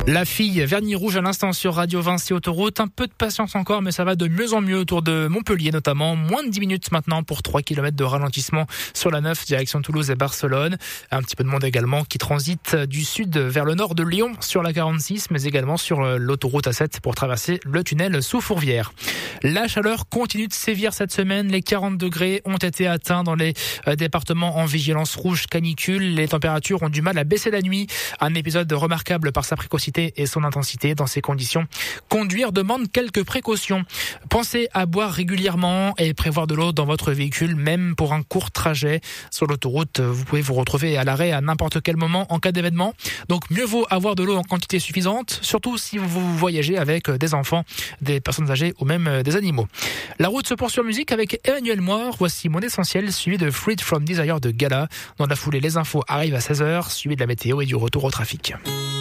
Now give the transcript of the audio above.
La fille, vernis rouge à l'instant sur Radio Vinci Autoroute. Un peu de patience encore, mais ça va de mieux en mieux autour de Montpellier notamment. Moins de 10 minutes maintenant pour 3 km de ralentissement sur la 9, direction Toulouse et Barcelone. Un petit peu de monde également qui transite du sud vers le nord de Lyon sur la 46, mais également sur l'autoroute A7 pour traverser le tunnel sous Fourvière. La chaleur continue de sévir cette semaine. Les 40 degrés ont été atteints dans les départements en vigilance rouge canicule. Les températures ont du mal à baisser la nuit. Un épisode remarquable par sa précocité et son intensité. Dans ces conditions, conduire demande quelques précautions. Pensez à boire régulièrement et prévoir de l'eau dans votre véhicule, même pour un court trajet. Sur l'autoroute, vous pouvez vous retrouver à l'arrêt à n'importe quel moment en cas d'événement. Donc mieux vaut avoir de l'eau en quantité suffisante, surtout si vous voyagez avec des enfants, des personnes âgées ou même des animaux. La route se poursuit en musique avec Emmanuel Moir. Voici Mon Essentiel, suivi de Freed from Desire de Gala. Dans la foulée, les infos arrivent à 16h, suivi de la météo et du retour au trafic.